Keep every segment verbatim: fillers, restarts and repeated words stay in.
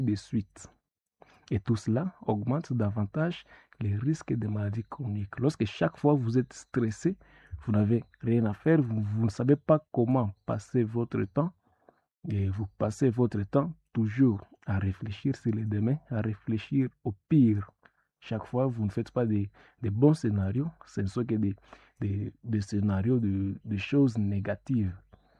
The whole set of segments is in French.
de suite. Et tout cela augmente davantage les risques de maladies chroniques. Lorsque chaque fois vous êtes stressé, vous n'avez rien à faire, vous, vous ne savez pas comment passer votre temps, et vous passez votre temps toujours à réfléchir sur les demain, à réfléchir au pire. Chaque fois, vous ne faites pas des, des bons scénarios, ce ne sont que des, des, des scénarios de, de choses négatives.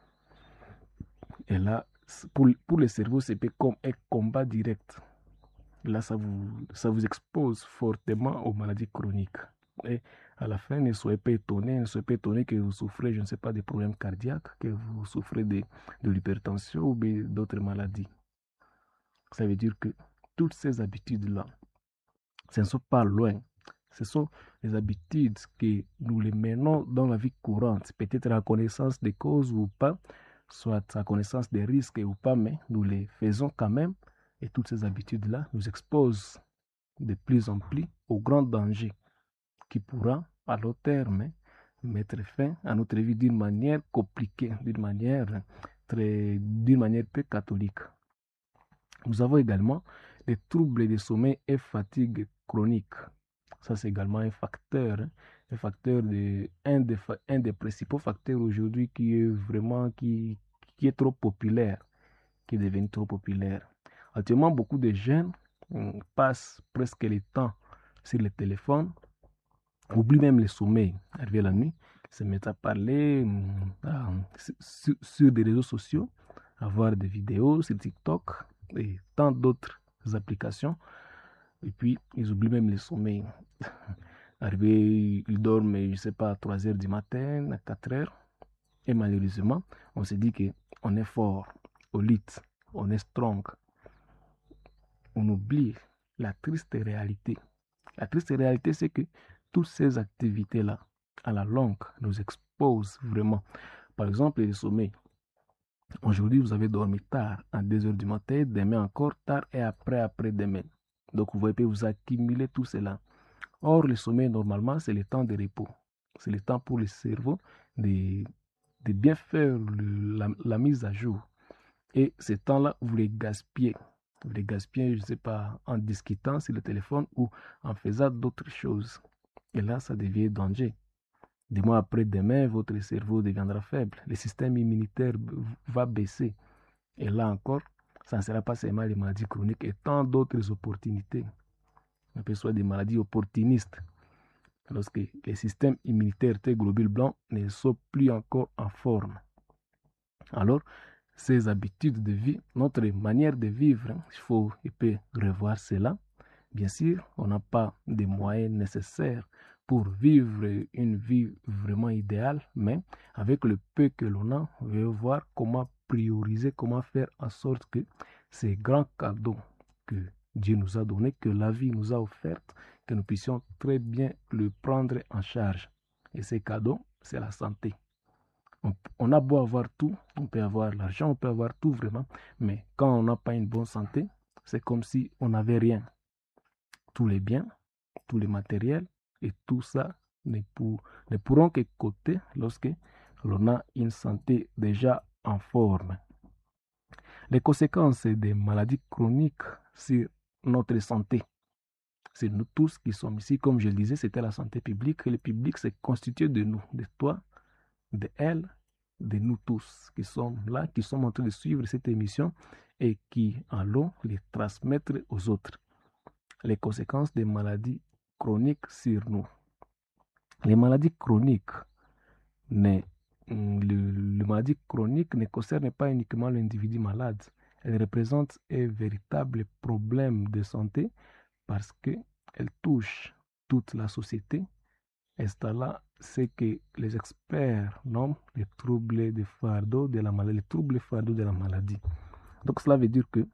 Et là, pour, pour le cerveau, c'est comme un combat direct. Là, ça vous, ça vous expose fortement aux maladies chroniques. Et à la fin, ne soyez pas étonnés, ne soyez pas étonnés que vous souffrez, je ne sais pas, des problèmes cardiaques, que vous souffrez de, de l'hypertension ou d'autres maladies. Ça veut dire que toutes ces habitudes-là, ce ne sont pas loin. Ce sont les habitudes que nous les menons dans la vie courante, peut-être à connaissance des causes ou pas, soit à connaissance des risques ou pas, mais nous les faisons quand même. Et toutes ces habitudes-là nous exposent de plus en plus au grand danger qui pourra, à long terme, mettre fin à notre vie d'une manière compliquée, d'une manière très, d'une manière peu catholique. Nous avons également les troubles de sommeil et fatigue chronique. Ça, c'est également un facteur, hein, un facteur de, un des, un des principaux facteurs aujourd'hui qui est vraiment, qui, qui est trop populaire, qui est devenu trop populaire. Actuellement, beaucoup de jeunes hum, passent presque le temps sur le téléphone, oublient même le sommeil, arrivé la nuit, se mettent à parler hum, à, sur, sur des réseaux sociaux, à voir des vidéos sur TikTok et tant d'autres applications. Et puis, ils oublient même le sommeil. Arrivé, ils dorment, je ne sais pas, à trois heures du matin, à quatre heures. Et malheureusement, on se dit qu'on est fort, au lit, on est strong. On oublie la triste réalité. La triste réalité, c'est que toutes ces activités-là, à la longue, nous exposent vraiment. Par exemple, le sommeil. Aujourd'hui, vous avez dormi tard, à deux heures du matin, demain encore tard et après, après-demain. Donc, vous voyez, vous accumulez tout cela. Or, le sommeil, normalement, c'est le temps de repos. C'est le temps pour le cerveau de, de bien faire le, la, la mise à jour. Et ce temps-là, vous les gaspillez. Vous les gaspillez, je ne sais pas, en discutant sur le téléphone ou en faisant d'autres choses. Et là, ça devient danger. Des mois après demain, votre cerveau deviendra faible. Le système immunitaire va baisser. Et là encore, ça ne sera pas seulement les maladies chroniques et tant d'autres opportunités. On appelle ça des maladies opportunistes. Lorsque les systèmes immunitaires T globules blancs ne sont plus encore en forme. Alors, ces habitudes de vie, notre manière de vivre, il faut il peut revoir cela. Bien sûr, on n'a pas de moyens nécessaires pour vivre une vie vraiment idéale, mais avec le peu que l'on a, on veut voir comment prioriser, comment faire en sorte que ces grands cadeaux que Dieu nous a donnés, que la vie nous a offerts, que nous puissions très bien le prendre en charge. Et ces cadeaux, c'est la santé. On, on a beau avoir tout, on peut avoir l'argent, on peut avoir tout vraiment, mais quand on n'a pas une bonne santé, c'est comme si on n'avait rien. Tous les biens, tous les matériels et tout ça ne, pour, ne pourront que coûter lorsque l'on a une santé déjà en forme. Les conséquences des maladies chroniques sur notre santé, c'est nous tous qui sommes ici. Comme je le disais, c'était la santé publique. Et le public, c'est constitué de nous, de toi, de elle, de nous tous qui sommes là, qui sommes en train de suivre cette émission et qui allons les transmettre aux autres. Les conséquences des maladies chroniques sur nous. Les maladies chroniques, ne, le, le maladie chronique ne concerne pas uniquement l'individu malade. Elle représente un véritable problème de santé parce qu'elle touche toute la société. Et c'est là ce que les experts nomment les troubles de fardeau de la maladie, les troubles fardeau de la maladie. Donc cela veut dire que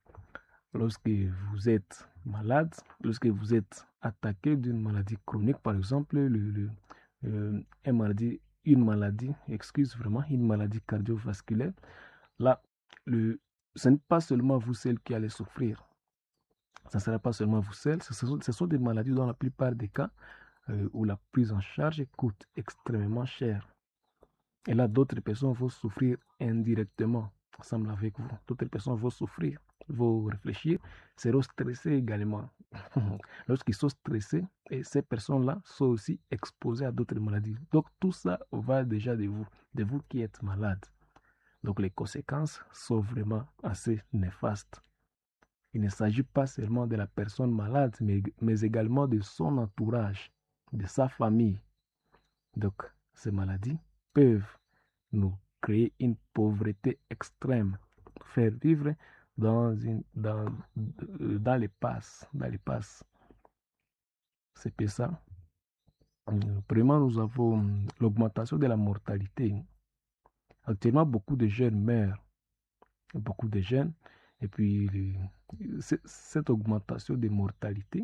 lorsque vous êtes malade, lorsque vous êtes attaqué d'une maladie chronique, par exemple, le, le, euh, une maladie, une maladie, excuse vraiment, une maladie cardiovasculaire, là, le, ce n'est pas seulement vous seul qui allez souffrir. Ce ne sera pas seulement vous seul. Ce sont, ce sont des maladies dans la plupart des cas euh, où la prise en charge coûte extrêmement cher. Et là, d'autres personnes vont souffrir indirectement ensemble avec vous. D'autres personnes vont souffrir, vont réfléchir, seront stressées également. Lorsqu'ils sont stressés, et ces personnes-là sont aussi exposées à d'autres maladies. Donc tout ça va déjà de vous, de vous qui êtes malade. Donc les conséquences sont vraiment assez néfastes. Il ne s'agit pas seulement de la personne malade, mais, mais également de son entourage, de sa famille. Donc ces maladies peuvent nous créer une pauvreté extrême, faire vivre dans, une, dans, dans les passes, dans les passes. C'est pour ça. Premièrement, nous avons l'augmentation de la mortalité. Actuellement, beaucoup de jeunes meurent, beaucoup de jeunes, et puis les, cette augmentation de mortalité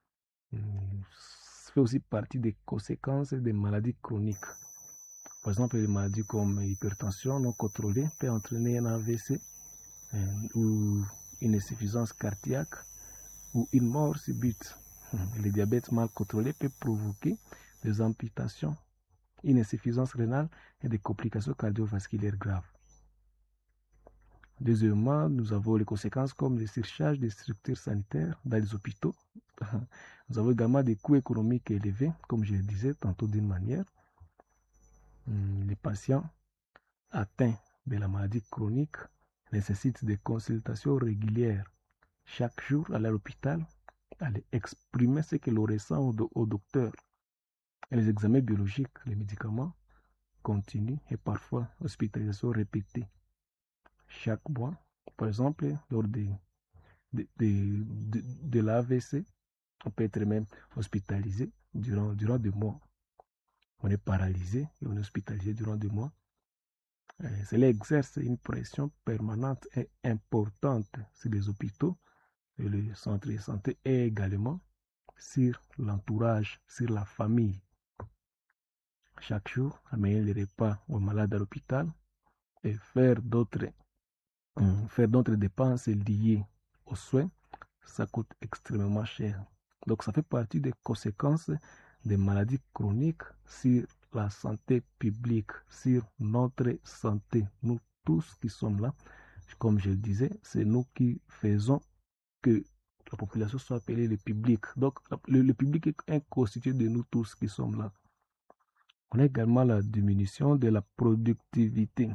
fait aussi partie des conséquences des maladies chroniques. Par exemple, les maladies comme l'hypertension non contrôlée peut entraîner un A V C euh, ou une insuffisance cardiaque ou une mort subite. Le diabète mal contrôlé peut provoquer des amputations, une insuffisance rénale et des complications cardiovasculaires graves. Deuxièmement, nous avons les conséquences comme le surcharge des structures sanitaires dans les hôpitaux. Nous avons également des coûts économiques élevés, comme je le disais tantôt d'une manière. Les patients atteints de la maladie chronique nécessitent des consultations régulières chaque jour à l'hôpital, aller exprimer ce que l'on ressent au, au docteur. Et les examens biologiques, les médicaments continus et parfois hospitalisation répétée chaque mois. Par exemple, lors de, de, de, de, de l'A V C, on peut être même hospitalisé durant, durant deux mois. On est paralysé et on est hospitalisé durant deux mois. Cela exerce une pression permanente et importante sur les hôpitaux et les centres de santé et également sur l'entourage, sur la famille. Chaque jour, amener les repas aux malades à l'hôpital et faire d'autres faire d'autres dépenses liées aux soins, ça coûte extrêmement cher. Donc ça fait partie des conséquences des maladies chroniques sur la santé publique, sur notre santé. Nous tous qui sommes là, comme je le disais, c'est nous qui faisons que la population soit appelée le public. Donc le, le public est constitué de nous tous qui sommes là. On a également la diminution de la productivité.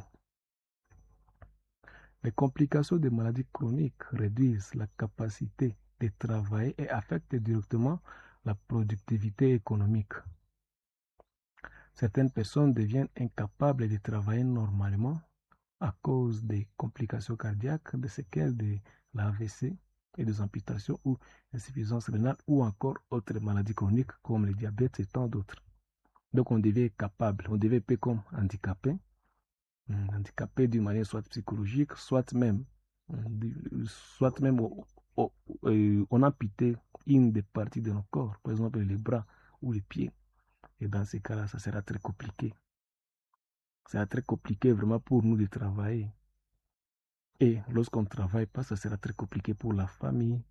Les complications des maladies chroniques réduisent la capacité de travailler et affectent directement la productivité économique. Certaines personnes deviennent incapables de travailler normalement à cause des complications cardiaques, des séquelles de l'A V C et des amputations ou insuffisance rénale ou encore autres maladies chroniques comme le diabète et tant d'autres. Donc on devient capable, on devient peu comme handicapé, handicapé d'une manière soit psychologique, soit même, soit même on a amputé une des parties de nos corps, par exemple les bras ou les pieds. Et dans ces cas-là, ça sera très compliqué. Ça sera très compliqué vraiment pour nous de travailler. Et lorsqu'on ne travaille pas, ça sera très compliqué pour la famille.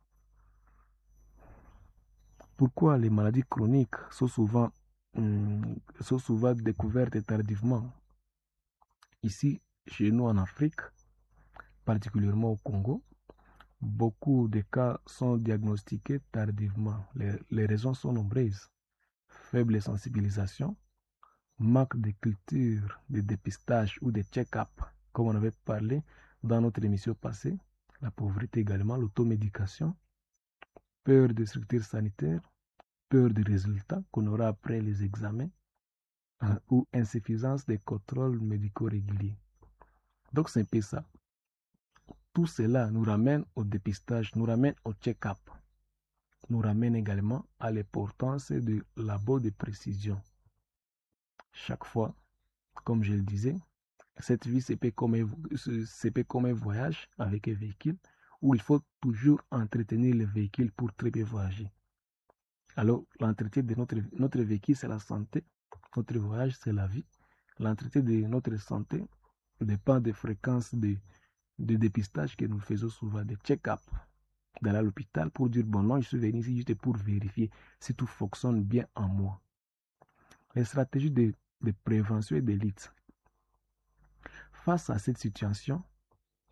Pourquoi les maladies chroniques sont souvent, hum, sont souvent découvertes tardivement? Ici, chez nous en Afrique, particulièrement au Congo, beaucoup de cas sont diagnostiqués tardivement. Les, les raisons sont nombreuses. Faible sensibilisation, manque de culture, de dépistage ou de check-up, comme on avait parlé dans notre émission passée. La pauvreté également, l'automédication, peur des structures sanitaires, peur des résultats qu'on aura après les examens, hein, ou insuffisance des contrôles médicaux réguliers. Donc c'est un peu ça. Tout cela nous ramène au dépistage, nous ramène au check-up, nous ramène également à l'importance du labo de précision. Chaque fois, comme je le disais, cette vie, c'est pas comme un, c'est pas comme un voyage avec un véhicule où il faut toujours entretenir le véhicule pour très bien voyager. Alors, l'entretien de notre, notre véhicule, c'est la santé. Notre voyage, c'est la vie. L'entretien de notre santé dépend des fréquences de, de dépistage que nous faisons souvent, des check-up dans l'hôpital pour dire, bon, non, je suis venu ici juste pour vérifier si tout fonctionne bien en moi. Les stratégies de, de prévention et de lutte. Face à cette situation,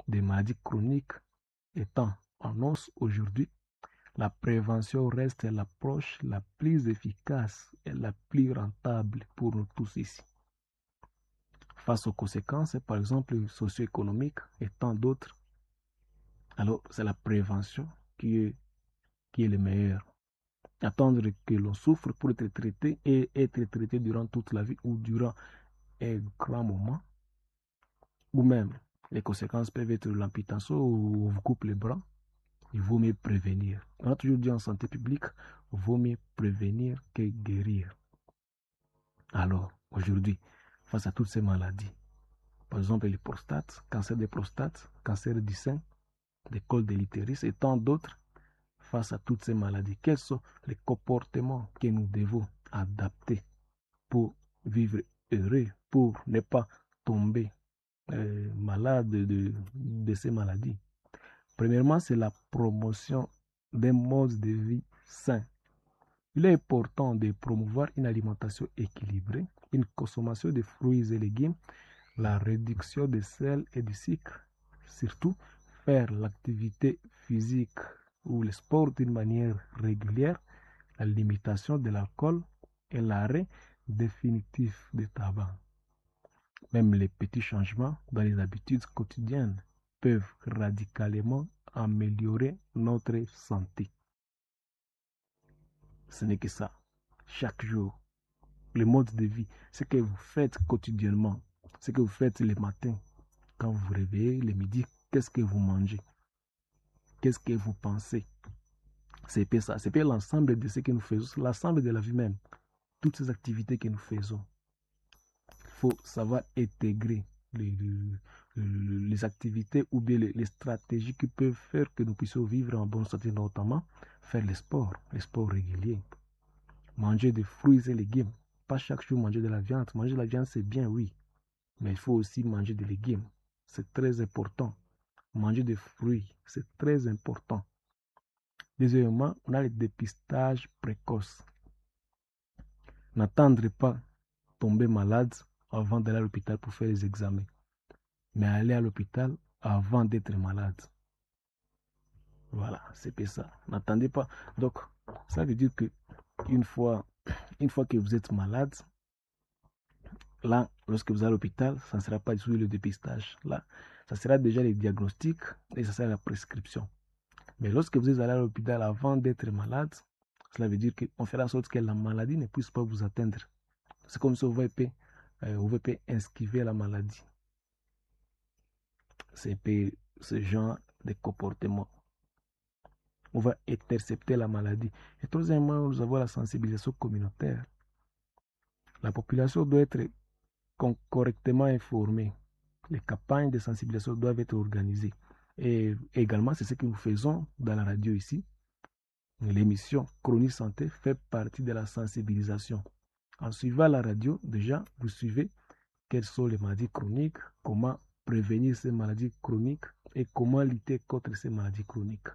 des maladies chroniques étant en hausse aujourd'hui, la prévention reste l'approche la plus efficace et la plus rentable pour nous tous ici. Face aux conséquences, par exemple, socio-économiques et tant d'autres, alors c'est la prévention qui est, qui est le meilleur. Attendre que l'on souffre pour être traité et être traité durant toute la vie ou durant un grand moment, ou même les conséquences peuvent être l'amputation ou on vous coupe les bras, il vaut mieux prévenir. On a toujours dit en santé publique, il vaut mieux prévenir que guérir. Alors, aujourd'hui, face à toutes ces maladies, par exemple les prostates, cancer des prostates, cancer du sein, des cols de l'utérus et tant d'autres, face à toutes ces maladies, quels sont les comportements que nous devons adapter pour vivre heureux, pour ne pas tomber euh, malade de, de ces maladies? Premièrement, c'est la promotion d'un mode de vie sain. Il est important de promouvoir une alimentation équilibrée, une consommation de fruits et légumes, la réduction de sel et du sucre, surtout faire l'activité physique ou le sport d'une manière régulière, la limitation de l'alcool et l'arrêt définitif du tabac. Même les petits changements dans les habitudes quotidiennes peuvent radicalement améliorer notre santé. Ce n'est que ça. Chaque jour, le mode de vie, ce que vous faites quotidiennement, ce que vous faites le matin, quand vous vous réveillez, le midi, qu'est-ce que vous mangez? Qu'est-ce que vous pensez? C'est pas ça. C'est pas l'ensemble de ce que nous faisons, l'ensemble de la vie même. Toutes ces activités que nous faisons. Il faut savoir intégrer les, les, les activités ou bien les, les stratégies qui peuvent faire que nous puissions vivre en bonne santé, notamment faire le sport, le sport régulier. Manger des fruits et légumes. Pas chaque jour manger de la viande. Manger de la viande, c'est bien, oui. Mais il faut aussi manger des légumes. C'est très important. Manger des fruits, c'est très important. Deuxièmement, on a le dépistage précoce. N'attendez pas tomber malade avant d'aller à l'hôpital pour faire les examens. Mais aller à l'hôpital avant d'être malade. Voilà, c'est ça. N'attendez pas. Donc, ça veut dire que une fois, une fois que vous êtes malade, là, lorsque vous allez à l'hôpital, ça ne sera pas du tout le dépistage. Là, ça sera déjà le diagnostic et ça sera la prescription. Mais lorsque vous êtes allé à l'hôpital avant d'être malade, cela veut dire qu'on fera en sorte que la maladie ne puisse pas vous atteindre. C'est comme si on V P, euh, on V P inscrivait la maladie. C'est ce genre de comportement. On va intercepter la maladie. Et troisièmement, nous avons la sensibilisation communautaire. La population doit être correctement informée. Les campagnes de sensibilisation doivent être organisées. Et également, c'est ce que nous faisons dans la radio ici. L'émission Chronique Santé fait partie de la sensibilisation. En suivant la radio, déjà, vous suivez quelles sont les maladies chroniques, comment prévenir ces maladies chroniques et comment lutter contre ces maladies chroniques.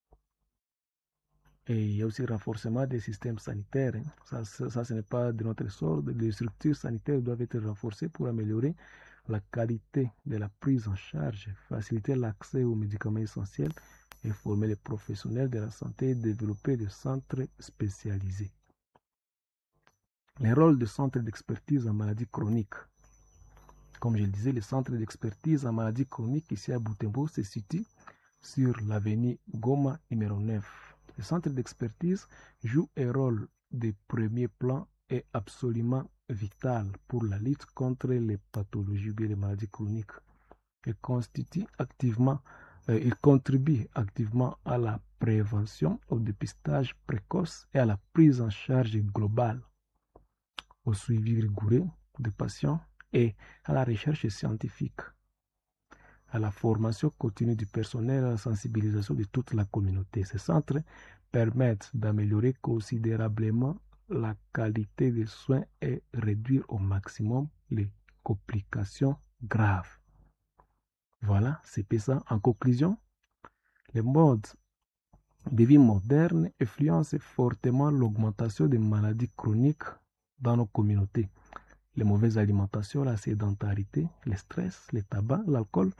Et il y a aussi le renforcement des systèmes sanitaires. Hein. Ça, ça, ça, ce n'est pas de notre sort. Les structures sanitaires doivent être renforcées pour améliorer la qualité de la prise en charge, faciliter l'accès aux médicaments essentiels et former les professionnels de la santé et développer des centres spécialisés. Les rôles des centres d'expertise en maladies chroniques. Comme je le disais, les centres d'expertise en maladies chroniques ici à Butembo se situent sur l'avenue Goma numéro neuf. Le centre d'expertise joue un rôle de premier plan et absolument vital pour la lutte contre les pathologies ou les maladies chroniques. Il constitue activement, euh, il contribue activement à la prévention, au dépistage précoce et à la prise en charge globale, au suivi rigoureux des patients et à la recherche scientifique, à la formation continue du personnel, à la sensibilisation de toute la communauté. Ces centres permettent d'améliorer considérablement la qualité des soins et réduire au maximum les complications graves. Voilà, c'est ça. En conclusion, les modes de vie modernes influencent fortement l'augmentation des maladies chroniques dans nos communautés. Les mauvaises alimentations, la sédentarité, le stress, le tabac, l'alcool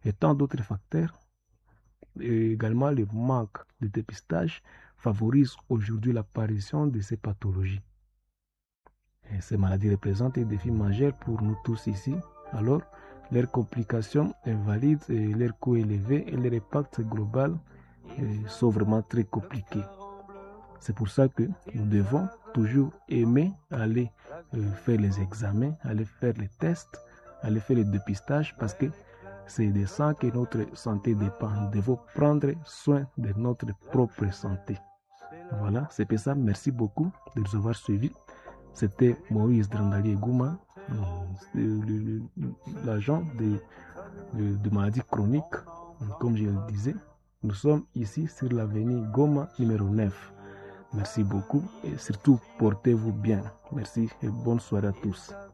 et tant d'autres facteurs. Et également, le manque de dépistage favorise aujourd'hui l'apparition de ces pathologies. Et ces maladies représentent un défi majeur pour nous tous ici. Alors, leurs complications invalides et leur coût élevé et leur impact global sont vraiment très compliqués. C'est pour ça que nous devons toujours aimer aller euh, faire les examens, aller faire les tests, aller faire les dépistages parce que c'est de ça que notre santé dépend. Nous devons prendre soin de notre propre santé. Voilà, c'est ça. Merci beaucoup de nous avoir suivis. C'était Moïse Drandali Gouma, euh, l'agent de, de, de maladies chroniques, comme je le disais. Nous sommes ici sur l'avenue Goma numéro neuf. Merci beaucoup et surtout portez-vous bien. Merci et bonne soirée à tous.